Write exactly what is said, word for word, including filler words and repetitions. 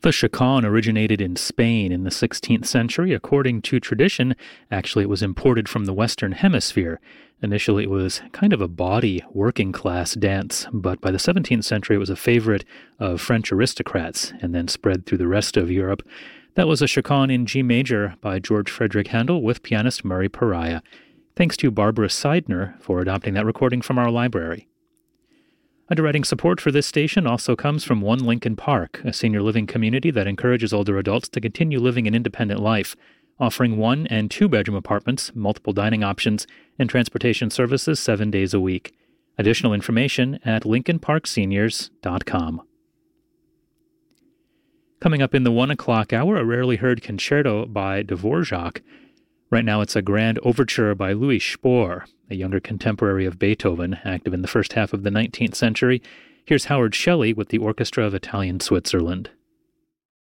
The chaconne originated in Spain in the sixteenth century. According to tradition, actually it was imported from the Western Hemisphere. Initially it was kind of a bawdy, working-class dance, but by the seventeenth century it was a favorite of French aristocrats and then spread through the rest of Europe. That was a chaconne in G major by George Frederick Handel with pianist Murray Pariah. Thanks to Barbara Seidner for adopting that recording from our library. Underwriting support for this station also comes from One Lincoln Park, a senior living community that encourages older adults to continue living an independent life, offering one- and two-bedroom apartments, multiple dining options, and transportation services seven days a week. Additional information at lincoln park seniors dot com. Coming up in the one o'clock hour, a rarely heard concerto by Dvorak. Right now it's a grand overture by Louis Spohr, a younger contemporary of Beethoven, active in the first half of the nineteenth century. Here's Howard Shelley with the Orchestra of Italian Switzerland.